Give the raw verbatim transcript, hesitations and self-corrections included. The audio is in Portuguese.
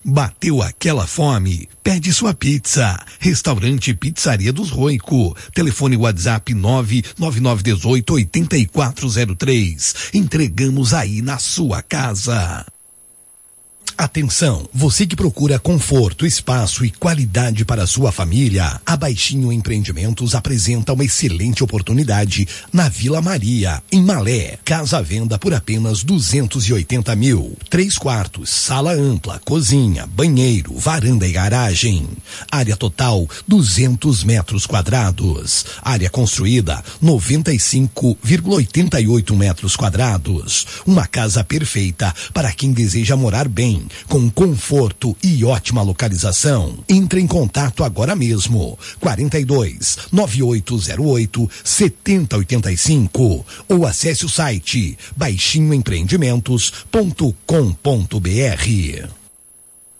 Bateu aquela fome? Pede sua pizza. Restaurante Pizzaria dos Roico. Telefone WhatsApp nove nove nove um oito oito quatro zero três. Entregamos aí na sua casa. Atenção, você que procura conforto, espaço e qualidade para a sua família, a Baixinho Empreendimentos apresenta uma excelente oportunidade na Vila Maria, em Malé. Casa à venda por apenas duzentos e oitenta mil. Três quartos, sala ampla, cozinha, banheiro, varanda e garagem. Área total, duzentos metros quadrados. Área construída, noventa e cinco vírgula oitenta e oito metros quadrados. Uma casa perfeita para quem deseja morar bem, com conforto e ótima localização. Entre em contato agora mesmo. quarenta e dois, nove oito zero oito, sete zero oito cinco ou acesse o site baixinho empreendimentos ponto com ponto br.